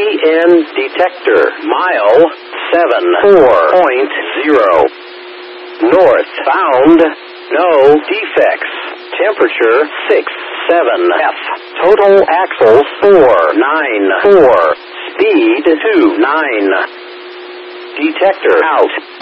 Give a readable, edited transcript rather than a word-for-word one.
CN detector. Mile 74.0. Northbound. No defects. Temperature 67 F. Total axles 494. Speed 29. Detector out.